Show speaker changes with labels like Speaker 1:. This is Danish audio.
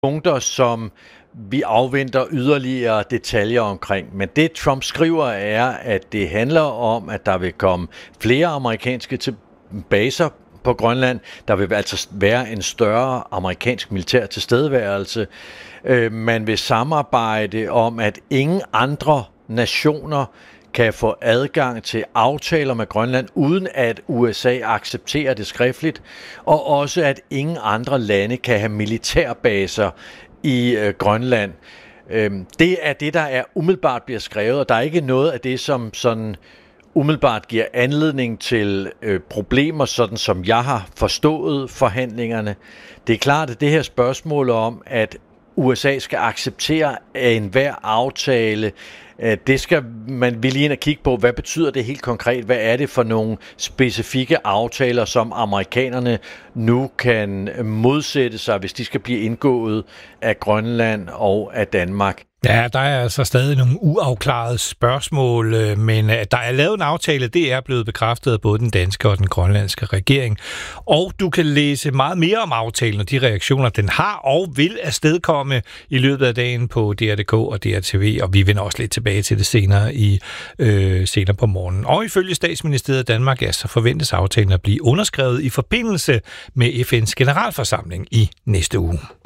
Speaker 1: punkter, som vi afventer yderligere detaljer omkring. Men det Trump skriver er, at det handler om, at der vil komme flere amerikanske baser på Grønland. Der vil altså være en større amerikansk militær tilstedeværelse. Man vil samarbejde om, at ingen andre nationer kan få adgang til aftaler med Grønland, uden at USA accepterer det skriftligt, og også at ingen andre lande kan have militærbaser i Grønland. Det er det, der er umiddelbart bliver skrevet, og der er ikke noget af det, som sådan umiddelbart giver anledning til problemer, sådan som jeg har forstået forhandlingerne. Det er klart, at det her spørgsmål om, at USA skal acceptere enhver aftale, det skal man vil lige ind og kigge på, hvad betyder det helt konkret? Hvad er det for nogle specifikke aftaler, som amerikanerne nu kan modsætte sig, hvis de skal blive indgået af Grønland og af Danmark?
Speaker 2: Ja, der er altså stadig nogle uafklarede spørgsmål, men at der er lavet en aftale, det er blevet bekræftet af både den danske og den grønlandske regering. Og du kan læse meget mere om aftalen og de reaktioner, den har og vil afstedkomme i løbet af dagen på DR.dk og DRTV, og vi vender også lidt tilbage til det senere på morgenen. Og ifølge Statsministeriet af Danmark, ja, så forventes aftalen at blive underskrevet i forbindelse med FN's generalforsamling i næste uge.